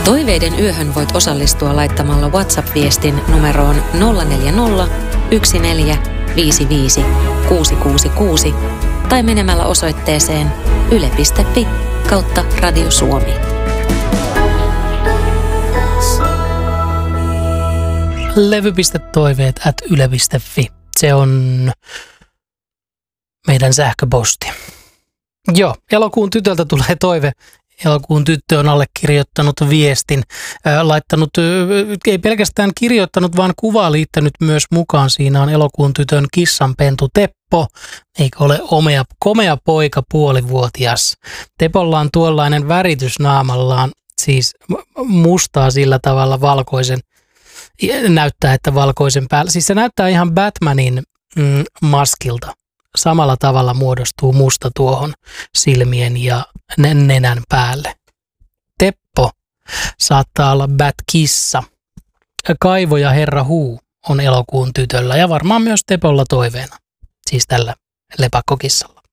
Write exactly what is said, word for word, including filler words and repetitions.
Toiveiden yöhön voit osallistua laittamalla WhatsApp-viestin numeroon nolla neljä nolla, yksi neljä, viisi viisi, kuusi kuusi kuusi tai menemällä osoitteeseen yle piste fi kautta Radio Suomi. levy.toiveet at yle piste fi. Se on meidän sähköposti. Joo, elokuun tytöltä tulee toive. Elokuun tyttö on allekirjoittanut viestin, ää, laittanut, ei pelkästään kirjoittanut, vaan kuvaa liittänyt myös mukaan. Siinä on elokuun tytön kissanpentu Teppo, eikö ole omea, komea poika puolivuotias. Tepolla on tuollainen väritys naamallaan, siis mustaa sillä tavalla valkoisen, näyttää, että valkoisen päällä. Siis se näyttää ihan Batmanin mm, maskilta. Samalla tavalla muodostuu musta tuohon silmien ja nenän päälle. Teppo saattaa olla Bat-kissa. Kaivo ja Herra Huu on elokuun tytöllä ja varmaan myös Tepolla toiveena. Siis tällä lepakkokissalla.